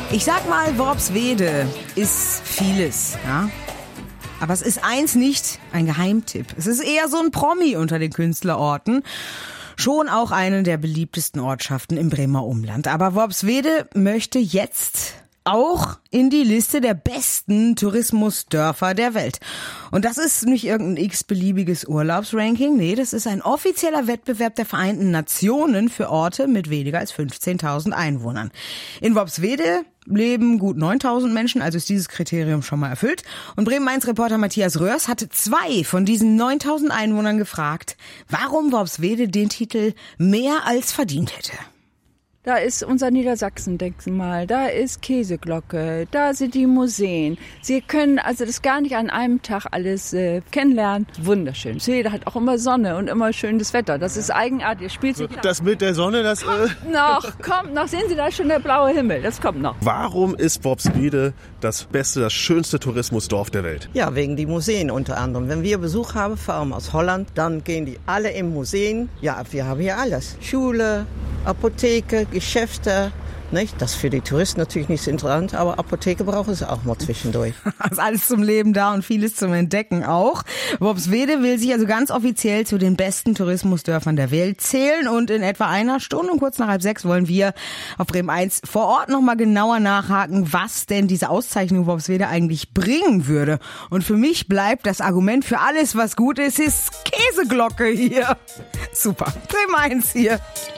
Ich sag mal, Worpswede ist vieles, ja. Aber es ist eins nicht, ein Geheimtipp. Es ist eher so ein Promi unter den Künstlerorten. Schon auch eine der beliebtesten Ortschaften im Bremer Umland. Aber Worpswede möchte jetzt auch in die Liste der besten Tourismusdörfer der Welt. Und das ist nicht irgendein x-beliebiges Urlaubsranking. Nee, das ist ein offizieller Wettbewerb der Vereinten Nationen für Orte mit weniger als 15.000 Einwohnern. In Worpswede leben gut 9.000 Menschen, also ist dieses Kriterium schon mal erfüllt. Und Bremen-1-Reporter Matthias Röhrs hatte 2 von diesen 9.000 Einwohnern gefragt, warum Worpswede den Titel mehr als verdient hätte. Da ist unser Niedersachsen-Denkmal, da ist Käseglocke, da sind die Museen. Sie können also das gar nicht an einem Tag alles kennenlernen. Wunderschön. Schwede hat auch immer Sonne und immer schönes Wetter. Das ist eigenartig. Spielt sich das mit der Sonne, das kommt noch. Sehen Sie da schon der blaue Himmel? Das kommt noch. Warum ist Worpswede das beste, das schönste Tourismusdorf der Welt? Ja, wegen die Museen unter anderem. Wenn wir Besuch haben, vor allem aus Holland, dann gehen die alle im Museen. Ja, wir haben hier alles. Schule, Apotheke, Geschäfte, nicht? Das ist für die Touristen natürlich nicht so interessant, aber Apotheke brauchen sie auch mal zwischendurch. Das ist alles zum Leben da und vieles zum Entdecken auch. Worpswede will sich also ganz offiziell zu den besten Tourismusdörfern der Welt zählen und in etwa einer Stunde um kurz nach 5:30 wollen wir auf Bremen 1 vor Ort nochmal genauer nachhaken, was denn diese Auszeichnung Worpswede eigentlich bringen würde. Und für mich bleibt das Argument für alles, was gut ist Käseglocke hier. Super. Bremen 1 hier.